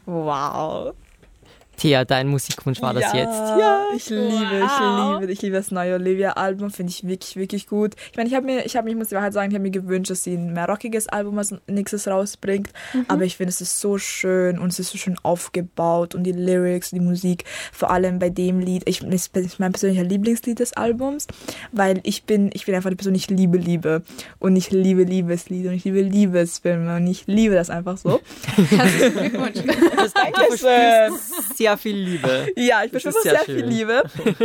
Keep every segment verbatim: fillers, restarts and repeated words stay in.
Wow. Thea, dein Musikwunsch war das ja, jetzt? Ja, ich liebe, wow. ich liebe, ich liebe das neue Olivia-Album, finde ich wirklich, wirklich gut. Ich meine, ich habe mir, ich habe mich, muss die Wahrheit sagen, ich habe mir gewünscht, dass sie ein mehr rockiges Album als nächstes rausbringt, mhm. aber ich finde, es ist so schön und es ist so schön aufgebaut und die Lyrics, die Musik, vor allem bei dem Lied, ich, das ist mein persönlicher Lieblingslied des Albums, weil ich bin, ich bin einfach die Person, ich liebe Liebe und ich liebe Liebeslieder und ich liebe Liebesfilme und ich liebe das einfach so. Herzlichen Glückwunsch. Das Dankeschön. Sehr viel Liebe. Ja, ich wünsche sehr, sehr viel Liebe.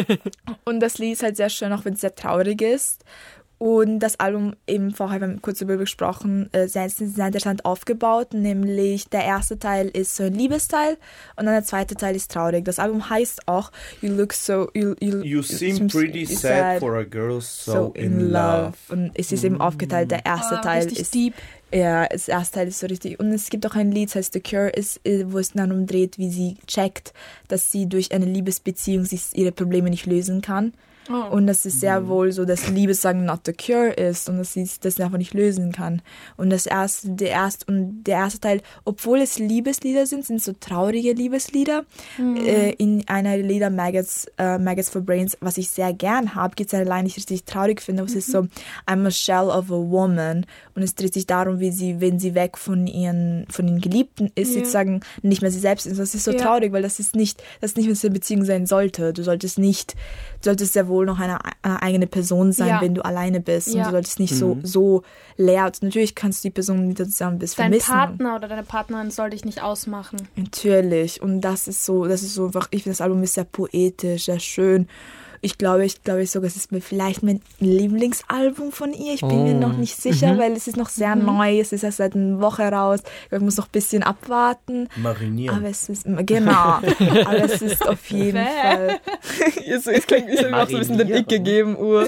Und das Lied ist halt sehr schön, auch wenn es sehr traurig ist. Und das Album, eben vorher, wir haben kurz darüber gesprochen, äh, sehr, sehr interessant aufgebaut. Nämlich der erste Teil ist so ein Liebesteil und dann der zweite Teil ist traurig. Das Album heißt auch You Look So... You, you, you seem pretty sad, sad for a girl so, so in, in love. love. Und es ist eben aufgeteilt. Der erste oh, Teil ist... deep. Ja, das erste Teil ist so richtig. Und es gibt auch ein Lied, das heißt The Cure, ist, wo es dann umdreht, wie sie checkt, dass sie durch eine Liebesbeziehung sich ihre Probleme nicht lösen kann. Oh. Und dass es sehr wohl so, dass Liebe sagen not the cure ist und dass sie das einfach nicht lösen kann. Und das erste, der erste, und der erste Teil, obwohl es Liebeslieder sind, sind so traurige Liebeslieder. Mhm. Äh, in einer der Lieder Maggots, äh, Maggots for Brains, was ich sehr gern habe, gibt es eine Line, die ich richtig traurig finde, wo es mhm. ist so I'm a shell of a woman und es dreht sich darum, wie sie, wenn sie weg von ihren, von ihren Geliebten ist, yeah. sozusagen nicht mehr sie selbst ist. Das ist so yeah. traurig, weil das ist nicht, das ist nicht, was eine Beziehung sein sollte. Du solltest nicht, du solltest sehr wohl noch eine, eine eigene Person sein, ja. wenn du alleine bist. Ja. Und du solltest nicht mhm. so, so leer. Also natürlich kannst du die Person, die du zusammen bist, Dein vermissen. Dein Partner oder deine Partnerin soll dich nicht ausmachen. Natürlich. Und das ist so, das ist so einfach, ich finde, das Album ist sehr poetisch, sehr schön. Ich glaube, ich glaube sogar, es ist mir vielleicht mein Lieblingsalbum von ihr. Ich bin oh. mir noch nicht sicher, mhm. weil es ist noch sehr mhm. neu. Es ist erst seit einer Woche raus. Ich muss noch ein bisschen abwarten. Marinieren. Aber es ist, genau. Aber es ist auf jeden Fall. Es klingt, ich habe mir auch so ein bisschen den Ick gegeben, Uhr.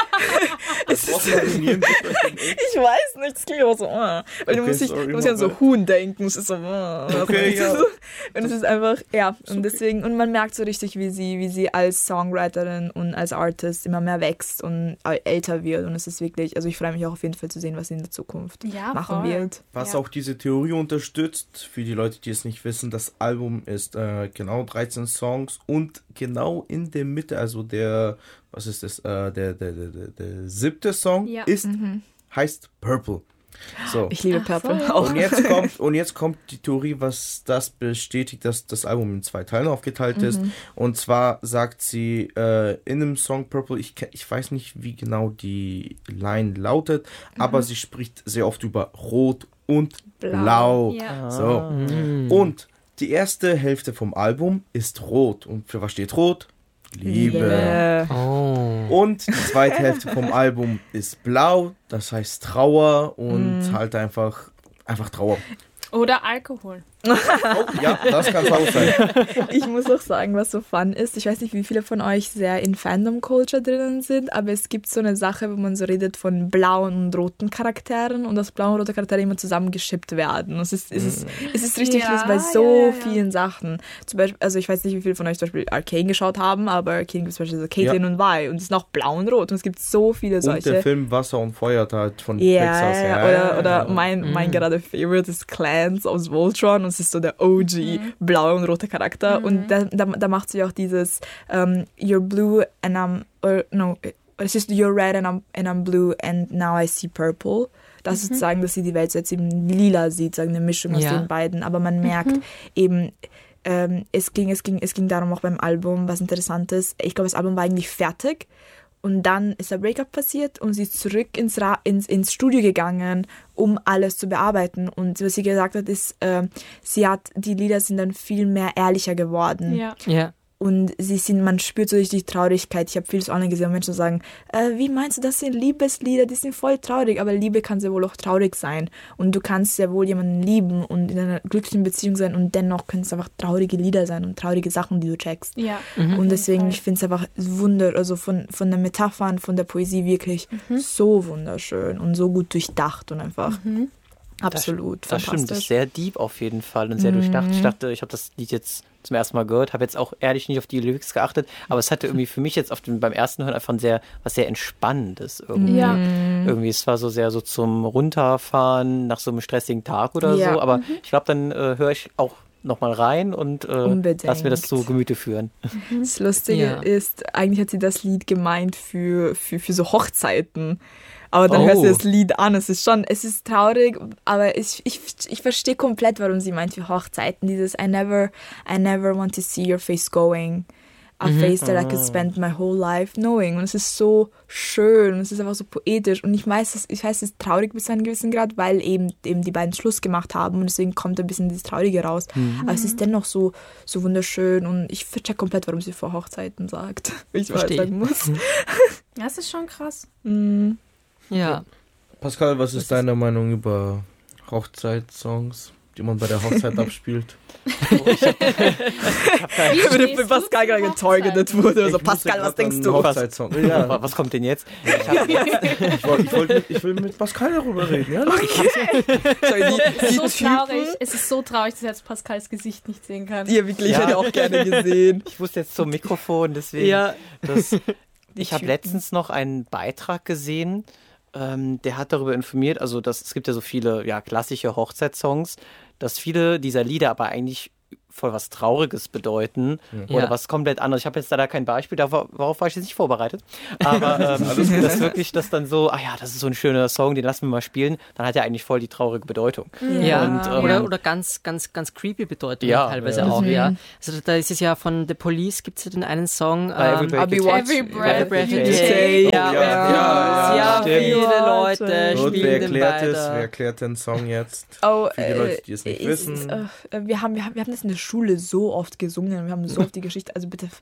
Es ist, ich weiß nicht, es klingt aber so, oh. weil okay, du musst, dich, sorry, du musst ja an so Huhn denken, es ist so, oh. okay, ja. Und es ist einfach, ja, und deswegen, und man merkt so richtig, wie sie, wie sie als Songwriterin und als Artist immer mehr wächst und älter wird und es ist wirklich, also ich freue mich auch auf jeden Fall zu sehen, was sie in der Zukunft ja, machen voll. wird. Was ja. auch diese Theorie unterstützt, für die Leute, die es nicht wissen, das Album ist äh, genau dreizehn Songs und genau in der Mitte, also der was ist das, äh, der, der, der, der, der siebte Song ja. ist, mhm. heißt Purple. So. Ich liebe Purple Ach, auch. Und jetzt, kommt, und jetzt kommt die Theorie, was das bestätigt, dass das Album in zwei Teilen aufgeteilt mhm. ist. Und zwar sagt sie äh, in dem Song Purple, ich, ich weiß nicht, wie genau die Line lautet, mhm. aber sie spricht sehr oft über Rot und Blau. Blau. Ja. So. Mhm. Und die erste Hälfte vom Album ist Rot. Und für was steht Rot? Liebe. Liebe. Oh. Und die zweite Hälfte vom Album ist blau, das heißt Trauer und mm. halt einfach, einfach Trauer. Oder Alkohol. Oh, ja, das kann es auch sein. Ich muss auch sagen, was so fun ist. Ich weiß nicht, wie viele von euch sehr in Fandom-Culture drinnen sind, aber es gibt so eine Sache, wo man so redet von blauen und roten Charakteren und dass blaue und rote Charaktere immer zusammengeschippt werden. Es ist, es ist, es ist richtig ja, bei so ja, ja. vielen Sachen. Zum Beispiel, also ich weiß nicht, wie viele von euch zum Beispiel Arcane geschaut haben, aber Arcane gibt es zum Beispiel so Caitlyn ja. und Vi und es ist noch blau und rot und es gibt so viele solche. Und der Film Wasser und Feuer halt von ja, Pixar. Ja, ja. Oder, oder mein, mein mhm. gerade Favorite ist Clans aus Voltron und es ist so der O G mhm. blaue und rote Charakter mhm. und da, da, da macht sie auch dieses um, You're blue and I'm or, no, es ist You're red and I'm, and I'm blue and now I see purple. Das mhm. ist sozusagen, dass sie die Welt so jetzt eben lila sieht, sagen eine Mischung aus ja. den beiden, aber man merkt mhm. eben ähm, es, ging, es, ging, es ging darum auch beim Album, was Interessantes, ich glaube das Album war eigentlich fertig. Und dann ist der Breakup passiert und sie ist zurück ins, Ra- ins, ins Studio gegangen, um alles zu bearbeiten. Und was sie gesagt hat, ist, äh, sie hat, die Lieder sind dann viel mehr ehrlicher geworden. Ja. Ja. Und sie sind, man spürt so richtig Traurigkeit. Ich habe vieles online gesehen, wo Menschen sagen, äh, wie meinst du, das sind Liebeslieder, die sind voll traurig. Aber Liebe kann sehr wohl auch traurig sein. Und du kannst sehr wohl jemanden lieben und in einer glücklichen Beziehung sein und dennoch können es einfach traurige Lieder sein und traurige Sachen, die du checkst. Ja. Mhm. Und deswegen, ich finde es einfach wunder, also von, von der Metaphern, von der Poesie wirklich mhm. so wunderschön und so gut durchdacht und einfach... Mhm. Absolut, das, das stimmt, das ist sehr deep auf jeden Fall und sehr mhm. durchdacht. Ich dachte, ich habe das Lied jetzt zum ersten Mal gehört, habe jetzt auch ehrlich nicht auf die Lyrics geachtet, aber es hatte irgendwie für mich jetzt auf den, beim ersten Hören einfach ein sehr, was sehr Entspannendes irgendwie. Ja. Irgendwie, es war so sehr so zum Runterfahren nach so einem stressigen Tag oder ja. so, aber mhm. ich glaube, dann äh, höre ich auch nochmal rein und äh, lass mir das zu Gemüte führen. Das Lustige ja. ist, eigentlich hat sie das Lied gemeint für, für, für so Hochzeiten. Aber dann oh. hörst du das Lied an, es ist schon, es ist traurig, aber ich, ich, ich verstehe komplett, warum sie meint für Hochzeiten. Dieses I never, I never want to see your face going. A mhm. face that I could spend my whole life knowing. Und es ist so schön, es ist einfach so poetisch. Und ich weiß, es, ich weiß, es ist traurig bis zu einem gewissen Grad, weil eben, eben die beiden Schluss gemacht haben und deswegen kommt ein bisschen dieses Traurige raus. Mhm. Aber es ist dennoch so, so wunderschön und ich check komplett, warum sie vor Hochzeiten sagt, wie ich mal sagen muss. Ja, das ist schon krass. Mhm. Ja. Pascal, was ist deine Meinung über Hochzeitssongs, die man bei der Hochzeit abspielt? Oh, ich hab, ich hab Wie Pascal gerade getargetet wurde. Also Pascal, was denkst du? Hochzeitssong. Ja. Was kommt denn jetzt? Ich, ich, wollt, ich, wollt mit, ich will mit Pascal darüber reden. Ja? Okay. Sorry, die, es ist so Typen. traurig. Es ist so traurig, dass ich jetzt Paskals Gesicht nicht sehen kann. Ja, wirklich, ich ja. hätte auch gerne gesehen. Ich wusste jetzt zum Mikrofon, deswegen. Ja. Das, ich habe letztens noch einen Beitrag gesehen, ähm, der hat darüber informiert, also das, es gibt ja so viele ja, klassische Hochzeitssongs, dass viele dieser Lieder aber eigentlich voll was Trauriges bedeuten ja. oder was komplett anderes. Ich habe jetzt leider kein Beispiel, darauf war ich jetzt nicht vorbereitet. Aber ähm, das wirklich, dass dann so, ah ja, das ist so ein schöner Song, den lassen wir mal spielen, dann hat er eigentlich voll die traurige Bedeutung. Ja, und, ähm, oder, oder ganz, ganz, ganz creepy Bedeutung ja, teilweise ja. auch, mhm. ja. Also da ist es ja von The Police, gibt es ja den einen Song, ähm, Every Breath Every Breath You Take. Ja, ja, ja, ja, ja, viele Leute Gut, spielen wer den erklärt es? weiter. Wer erklärt den Song jetzt? Oh, Für die Leute, die es nicht äh, wissen. Ist, äh, wir, haben, wir, haben, wir haben das in der Schule so oft gesungen. Wir haben so oft die Geschichte, also bitte.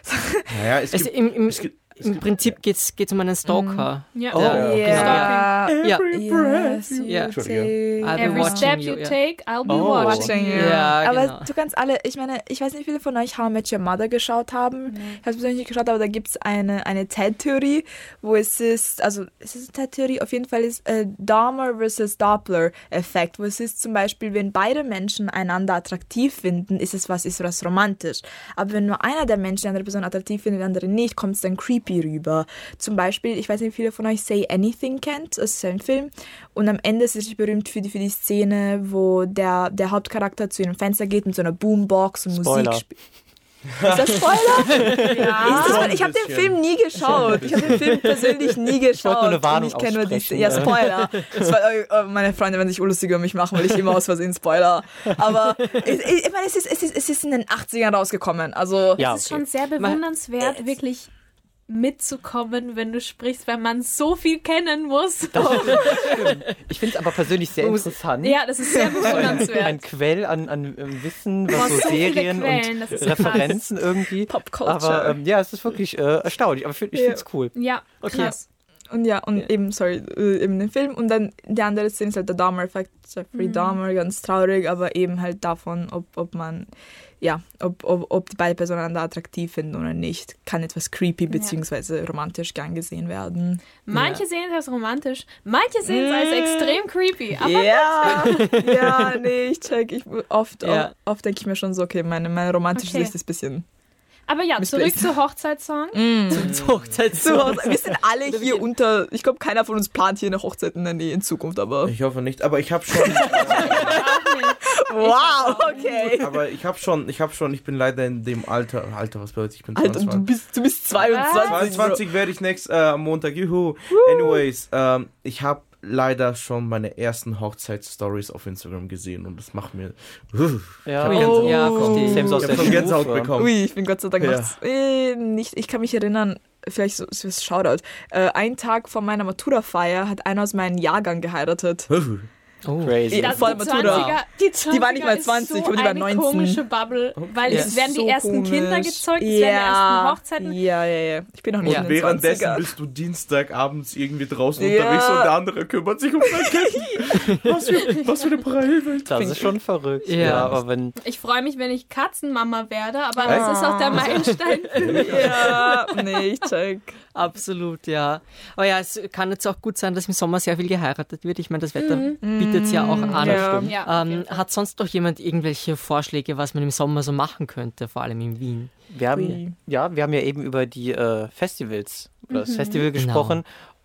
Naja, es Es, gibt, im, im, es gibt, es Im gibt, Prinzip geht es um einen Stalker. Ja. Oh, ja. Ja. Every breath Yes, you Ja. take. I'll be Every watching step you, you ja. take, I'll be Oh. watching. Watching, Ja, ja. Aber genau. du kannst alle, ich meine, ich weiß nicht, wie viele von euch How I Met Your Mother geschaut haben. Ich habe es persönlich nicht geschaut, aber da gibt es eine, eine T E D-Theorie, wo es ist, also es ist eine T E D-Theorie, auf jeden Fall ist äh, Dahmer versus Doppler-Effekt, wo es ist zum Beispiel, wenn beide Menschen einander attraktiv finden, ist es was, ist was romantisch. Aber wenn nur einer der Menschen die andere Person attraktiv findet, der andere nicht, kommt es dann creepy rüber. Zum Beispiel, ich weiß nicht, wie viele von euch Say Anything kennt, das ist ein Film, und am Ende ist es richtig berühmt für die, für die Szene, wo der, der Hauptcharakter zu einem Fenster geht mit so einer Boombox und Spoiler. Musik spielt. Ist das Spoiler? Ja. Ist das, ich habe den Film nie geschaut. Ich habe den Film persönlich nie geschaut. Ich wollte nur eine Warnung und ich kenne nur die aussprechen. Ja, Spoiler. Das war, oh, meine Freunde werden sich unlustig über mich machen, weil ich immer aus Versehen Spoiler. Aber ich, ich meine, es ist, es, ist, es ist in den achtzigern rausgekommen. Also Ja, Es ist okay. schon sehr bewundernswert, wirklich mitzukommen, wenn du sprichst, weil man so viel kennen muss. Ich finde es aber persönlich sehr interessant. Ja, das ist sehr Ein bewundernswert. Quell an, an ähm, Wissen, was Boah, so so viele Serien Quellen, das und ist Referenzen irgendwie. Popculture. Aber ähm, ja, es ist wirklich äh, erstaunlich. Aber ich finde Ja. es cool. Ja, Okay. krass. Und ja, und Ja. eben, sorry, äh, eben den Film. Und dann die andere Szene ist halt der Dahmer-Effekt. Jeffrey Mhm. Dahmer, ganz traurig, aber eben halt davon, ob, ob man, ja, ob, ob, ob die beiden Personen einander attraktiv finden oder nicht, kann etwas creepy bzw. romantisch gern gesehen werden. Manche sehen es als romantisch, manche sehen es als extrem creepy. Aber Ja, ja, nee, ich check. Ich, oft Ja. oft, oft denke ich mir schon so, okay, meine, meine romantische Okay. Sicht ist ein bisschen Aber ja, zurück Misplaced. zu Hochzeitssong. Zur Hochzeit. zu Hause. Wir sind alle hier unter, ich glaube, keiner von uns plant hier eine Hochzeit in der Nähe in Zukunft, aber ich hoffe nicht, aber ich habe schon, wow, okay. aber ich habe schon, ich habe schon, ich bin leider in dem Alter, Alter, was bedeutet, ich bin Alter, du zweiundzwanzig. bist, du bist zweiundzwanzig. zweiundzwanzig werde ich nächst, äh, am Montag, juhu. Anyways, ähm, ich habe leider schon meine ersten Hochzeitsstories auf Instagram gesehen und das macht mir, uh, Ja, ich hab Gänsehaut Ja, bekommen. verstehe. Sam so aus Ich der habe schon Gänsehaut Stufe. bekommen. Ui, ich bin Gott sei Dank Ja. macht's, äh, nicht. Ich kann mich erinnern, vielleicht so, so das Shoutout. Äh, ein Tag vor meiner Matura-Feier hat einer aus meinem Jahrgang geheiratet. Uh, Oh. Crazy. Ja, Das voll die Matura. zwanziger, die zwanziger Die war nicht mal ist zwanzig, so ich glaube, die war eine neunzehn. komische Bubble, weil Ja. es werden die So ersten komisch. Kinder gezeugt, es werden die ersten Hochzeiten. Ja, ja, ja. Ich bin noch nicht Ja. in den Währenddessen zwanzigern. bist du Dienstagabends irgendwie draußen Ja. unterwegs und der andere kümmert sich um sein Kind. Was für, was für eine Parallelwelt. Das ist schon verrückt. Ja. Ja, aber wenn. Ich freue mich, wenn ich Katzenmama werde, aber das ist auch der Meilenstein. Ja, nee, ich check. Absolut, ja. Aber ja, es kann jetzt auch gut sein, dass im Sommer sehr viel geheiratet wird. Ich meine, das Wetter bietet es ja auch an. Ja. Ja, auf Ähm, jeden Fall. hat sonst noch jemand irgendwelche Vorschläge, was man im Sommer so machen könnte, vor allem in Wien? Wir Ui. haben, ja, wir haben ja eben über die äh, Festivals oder das Festival gesprochen.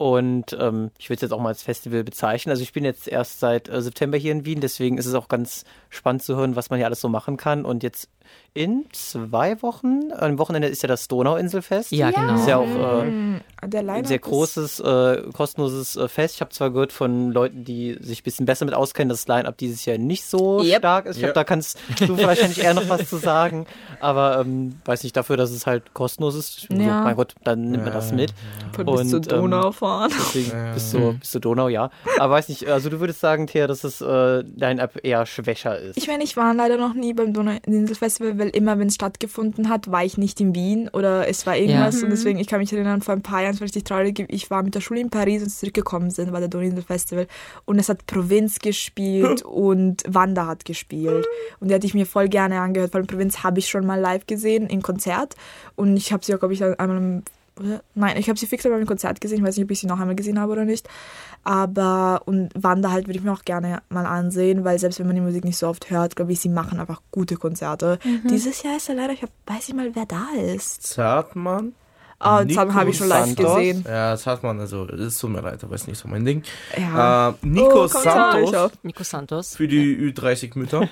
Und ähm, ich würde es jetzt auch mal als Festival bezeichnen. Also ich bin jetzt erst seit äh, September hier in Wien, deswegen ist es auch ganz spannend zu hören, was man hier alles so machen kann. Und jetzt in zwei Wochen, am Wochenende ist ja das Donauinselfest. Ja, genau. Das ist ja auch äh, Der ein sehr großes, äh, kostenloses äh, Fest. Ich habe zwar gehört von Leuten, die sich ein bisschen besser mit auskennen, dass das Line-Up dieses Jahr nicht so Yep. stark ist. Ich Yep. glaube, da kannst du wahrscheinlich eher noch was zu sagen. Aber ähm, weiß nicht, dafür, dass es halt kostenlos ist. Also, Ja. mein Gott, dann nimmt man das mit. Von bis zur Und, Donau ähm, fahren. Deswegen Ja. bis, zur, bis zur Donau, ja. Aber weiß nicht, also du würdest sagen, Thea, dass das äh, Line-Up eher schwächer ist. Ich meine, ich war leider noch nie beim Donauinselfestival, weil immer, wenn es stattgefunden hat, war ich nicht in Wien oder es war irgendwas. Ja. Und deswegen, ich kann mich erinnern, vor ein paar Jahren, es war richtig traurig, ich war mit der Schule in Paris und zurückgekommen sind, war der Donauinselfestival. Und es hat Provinz gespielt und Wanda hat gespielt. Und die hatte ich mir voll gerne angehört, weil Provinz habe ich schon mal live gesehen, im Konzert. Und ich habe sie auch, glaube ich, einmal im Nein, ich habe sie fix einmal im Konzert gesehen. Ich weiß nicht, ob ich sie noch einmal gesehen habe oder nicht. Aber, und Wanda halt würde ich mir auch gerne mal ansehen, weil selbst wenn man die Musik nicht so oft hört, glaube ich, sie machen einfach gute Konzerte. Mhm. Dieses Jahr ist ja leider, ich hab, weiß nicht mal, wer da ist. Zartmann. Oh, das habe ich schon live Santos. gesehen. Ja, Zartmann, also, das tut mir leid, aber ist nicht so mein Ding. Ja. Äh, Nico Oh, komm, Santos. schau. Nico Santos. Für die Ü dreißig Mütter.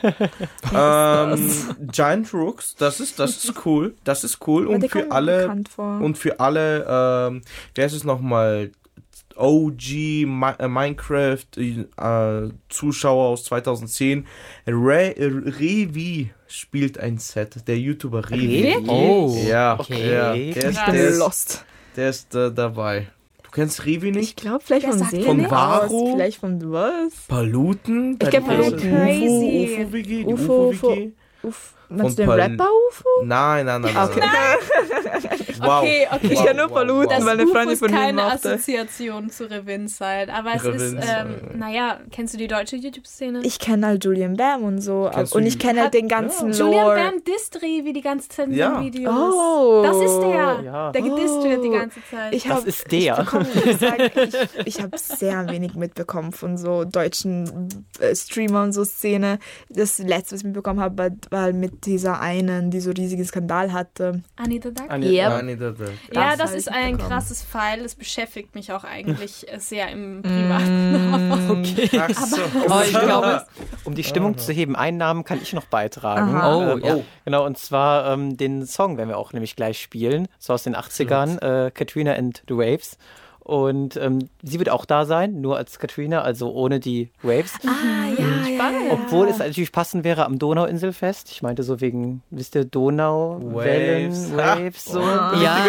ähm, Giant Rooks, das ist, das ist cool. Das ist cool. Aber Und der für kommt mir alle, bekannt vor. und für alle, ähm, wer ist es nochmal? O G Mi- äh, Minecraft äh, Zuschauer aus zweitauszehn. Re Revi spielt ein Set. Der YouTuber Revi. Revi? Oh, Ja, okay. ja. Der ist, Krass. der ist, Lost. der ist äh, dabei. Du kennst Revi Ich nicht? glaube, vielleicht Wer von sagt Sehen Von aus, Varo? vielleicht von was? Paluten? Ich kenn Paluten. Crazy. UFO W G? Die UFO, UFO W G? Uff. Meinst du den Pal- Rapper U F O? Nein, nein, nein. nein, Okay. nein. Wow. Okay, okay. Ich kann nur Paluten, Das weil eine Buch Freundin ist von mir keine mochte. Assoziation zu Revinzeit, aber es Revinzeit. ist, ähm, naja, kennst du die deutsche YouTube-Szene? Ich kenne halt Julian Bam und so. Kennst Und du- ich kenne halt Hat- den ganzen Julian Lore. Bam disst Revi die ganze Zeit in Ja. seinen Videos. Oh. Das ist der, Ja. der gedisst wird die Oh. ganze Zeit. Ich Das hab, ist der. Ich, bekomme- ich, sagen, ich, ich habe sehr wenig mitbekommen von so deutschen äh, Streamer und so Szene. Das letzte, was ich mitbekommen habe, war, war mit dieser einen, die so riesigen Skandal hatte. Anita Duck? Anita- Yep. Nein, nicht der- der- Ja, Das das hab ist ich ein mitbekommen. krasses Pfeil. Das beschäftigt mich auch eigentlich äh, sehr im Privaten. Okay. Ach so. Oh, ich glaube, Um die Stimmung zu heben, einen Namen kann ich noch beitragen. Aha. Oh, Äh, ja. Genau, und zwar ähm, den Song werden wir auch nämlich gleich spielen. So aus den achtzigern, äh, Katrina and the Waves. Und ähm, sie wird auch da sein, nur als Katrina, also ohne die Waves. Ah, ja, ja, ja. Obwohl es natürlich passend wäre am Donauinselfest. Ich meinte so wegen, wisst ihr, Donau, Waves. Wellen, Waves, so. ja,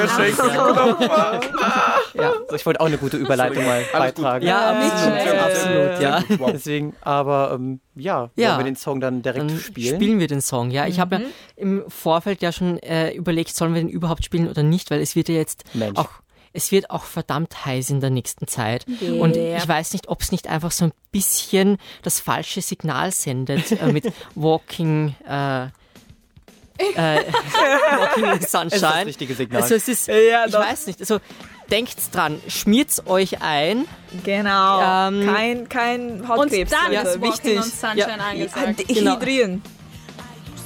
Ja. So, ich wollte auch eine gute Überleitung mal Alles gut. beitragen. ja, Nicht absolut, schlecht. absolut, ja. Wow. Deswegen, aber ähm, ja, Ja. wollen wir den Song dann direkt Dann spielen? spielen wir den Song, ja. Ich habe ja im Vorfeld ja schon äh, überlegt, sollen wir den überhaupt spielen oder nicht, weil es wird ja jetzt Mensch. auch, es wird auch verdammt heiß in der nächsten Zeit. Und ich weiß nicht, ob es nicht einfach so ein bisschen das falsche Signal sendet äh, mit Walking, äh, äh, Walking in Es ist das Sunshine. richtige Signal. Also es ist, Ja, ich doch. weiß nicht, also denkt dran, schmiert's euch ein. Genau. Ähm, kein, kein Und Hautkrebs. dann Leute. ist Walking wichtig. on Sunshine Ja. angesagt. Dehydrieren.